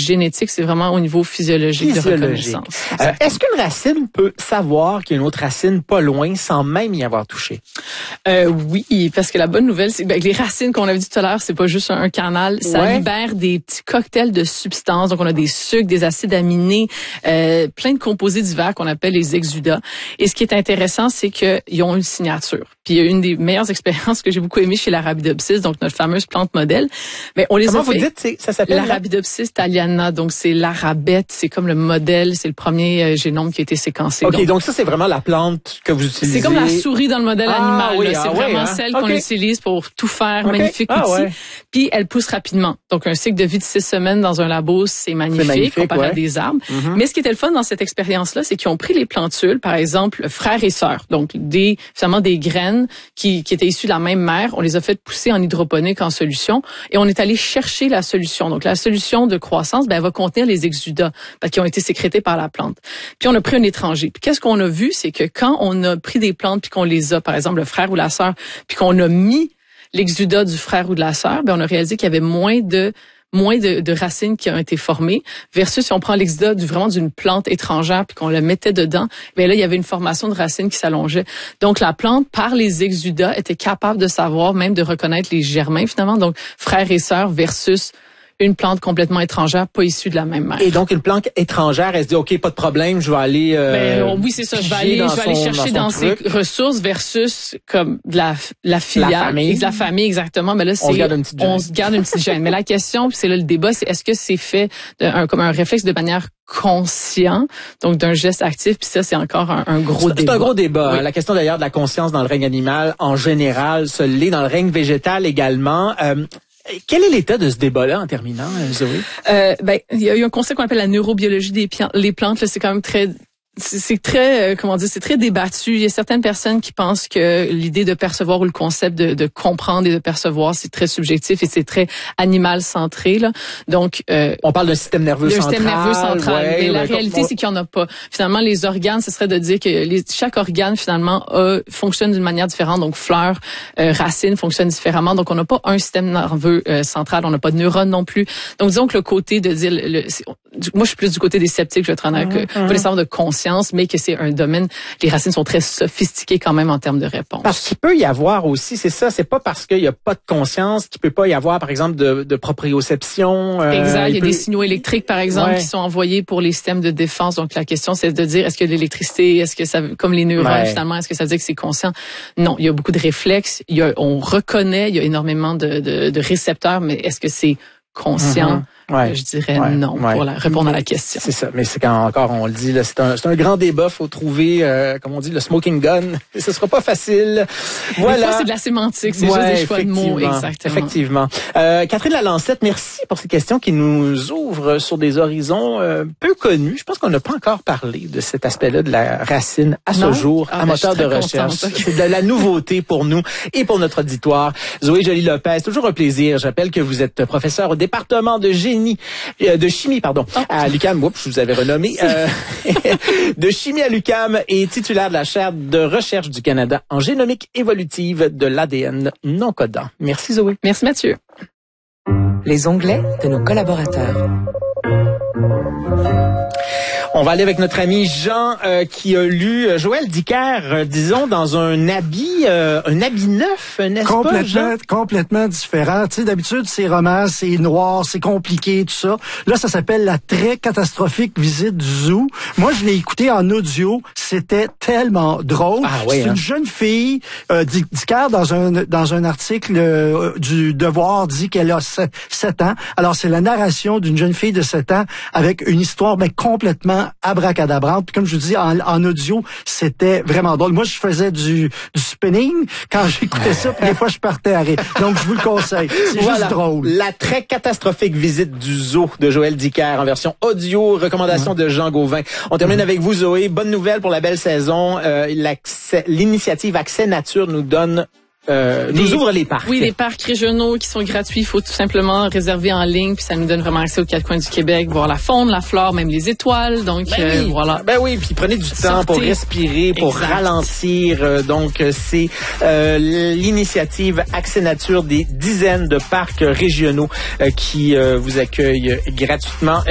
génétique, c'est vraiment au niveau physiologique. De reconnaissance. Est-ce qu'une racine peut savoir qu'il y a une autre racine pas loin sans même y avoir touché? Oui, parce que la bonne nouvelle, c'est que les racines qu'on avait dit tout à l'heure, c'est pas juste un canal, ça libère des petits cocktails de substances. Donc on a des sucres, des acides aminés, plein de composés divers qu'on appelle les exudats. Et ce qui est intéressant, c'est qu'ils ont une signature. Puis il y a une des meilleures expériences que j'ai beaucoup aimées chez l'Arabidopsis, donc notre fameuse plante modèle. Mais on les Comment a fait. Vous dites, ça s'appelle l'Arabidopsis thaliana, donc c'est l'arabette, c'est comme le modèle, c'est le premier génome qui a été séquencé. OK, donc ça c'est vraiment la plante que vous utilisez. C'est comme la souris dans le modèle animal. Oui, c'est vraiment celle qu'on utilise pour tout faire. Magnifique outil. Puis elle pousse rapidement. Donc un cycle de vie de 6 semaines dans un labo, c'est magnifique comparé à des arbres. Mais ce qui était le fun dans cette expérience-là, c'est qu'ils ont pris les plantules, par exemple, frères et sœurs, donc finalement des graines qui étaient issues de la même mère. On les a fait pousser en hydroponique en solution et on est allé chercher la solution. Donc la solution de croissance, elle va contenir les exudats qui ont été sécrétés par la plante. Puis on a pris un étranger. Puis qu'est-ce qu'on a vu, c'est que quand on a pris des plantes puis qu'on les a, par exemple le frère ou la sœur, puis qu'on a mis l'exudat du frère ou de la sœur, on a réalisé qu'il y avait moins de racines qui ont été formées, versus si on prend l'exudat vraiment d'une plante étrangère puis qu'on le mettait dedans, là, il y avait une formation de racines qui s'allongeait. Donc, la plante, par les exudats, était capable de savoir, même de reconnaître les germains, finalement, donc frères et sœurs versus une plante complètement étrangère, pas issue de la même mère. Et donc, une plante étrangère, elle se dit, OK, pas de problème, je vais aller... oui, c'est ça. Je vais aller chercher dans ses ressources versus comme de la filiale. La famille, exactement. Mais là, on se garde une petite gêne. Mais la question, c'est là le débat, c'est est-ce que c'est fait comme un réflexe de manière conscient, donc d'un geste actif, puis ça, c'est encore un gros débat. C'est un gros débat. Oui. La question d'ailleurs de la conscience dans le règne animal, en général, se l'est dans le règne végétal également. Quel est l'état de ce débat-là en terminant, Zoé? Il y a eu un concept qu'on appelle la neurobiologie des plantes. Là, c'est quand même c'est très débattu. Il y a certaines personnes qui pensent que l'idée de percevoir ou le concept de comprendre et de percevoir, c'est très subjectif et c'est très animal centré, là. Donc, on parle d'un système nerveux central. Mais la réalité, c'est qu'il n'y en a pas. Finalement, les organes, ce serait de dire que chaque organe, finalement, fonctionne d'une manière différente. Donc, fleurs, racines fonctionnent différemment. Donc, on n'a pas un système nerveux central. On n'a pas de neurones non plus. Donc, disons que le côté de dire, moi, je suis plus du côté des sceptiques, je vais être honnête, pas nécessairement de conscience, mais que c'est un domaine, les racines sont très sophistiquées quand même en termes de réponse. Parce qu'il peut y avoir aussi, c'est ça, c'est pas parce qu'il y a pas de conscience qu'il peut pas y avoir, par exemple, de proprioception. Exact, il y a des signaux électriques, par exemple, qui sont envoyés pour les systèmes de défense. Donc, la question, c'est de dire, est-ce que l'électricité, est-ce que ça, comme les neurones, finalement, est-ce que ça veut dire que c'est conscient? Non, il y a beaucoup de réflexes, on reconnaît, il y a énormément de récepteurs, mais est-ce que c'est conscient? Je dirais non pour répondre à la question. C'est ça, mais c'est quand encore on le dit, là, c'est un grand débat. Faut trouver, comme on dit, le smoking gun. Et ce sera pas facile. Voilà. Des fois, c'est de la sémantique, c'est juste des choix de mots, exactement. Effectivement. Catherine Lalancette, merci pour ces questions qui nous ouvrent sur des horizons peu connus. Je pense qu'on n'a pas encore parlé de cet aspect-là de la racine à ce jour, à moteur de recherche. C'est de la nouveauté pour nous et pour notre auditoire. Zoé Joly-Lopez, toujours un plaisir. J'appelle que vous êtes professeure au département de chimie, à l'UQAM. Oups, je vous avais renommé. De chimie à l'UQAM et titulaire de la chaire de recherche du Canada en génomique évolutive de l'ADN non codant. Merci Zoé. Merci Mathieu. Les onglets de nos collaborateurs. On va aller avec notre ami Jean qui a lu Joël Dicker, disons, dans un habit neuf, n'est-ce pas, Jean? Complètement différent. Tu sais, d'habitude, c'est romans, c'est noir, c'est compliqué, tout ça. Là, ça s'appelle La très catastrophique visite du zoo. Moi, je l'ai écouté en audio. C'était tellement drôle. C'est une jeune fille, Dicker, dans un article du Devoir, dit qu'elle a 7 ans. Alors, c'est la narration d'une jeune fille de 7 ans avec une histoire complètement abracadabrante. Puis comme je vous dis, en audio, c'était vraiment drôle. Moi, je faisais du spinning quand j'écoutais ça, puis des fois, je partais à rire. Donc, je vous le conseille. C'est juste drôle. La très catastrophique visite du zoo de Joël Dicker en version audio, recommandation de Jean Gauvin. On termine avec vous, Zoé. Bonne nouvelle pour la belle saison. L'initiative Accès Nature nous ouvre les parcs. Oui, les parcs régionaux qui sont gratuits. Il faut tout simplement réserver en ligne, puis ça nous donne vraiment accès aux 4 coins du Québec, voir la faune, la flore, même les étoiles. Donc, voilà. Ben oui, puis prenez du temps pour respirer, pour ralentir. Donc, c'est l'initiative Accès Nature des dizaines de parcs régionaux qui vous accueillent gratuitement.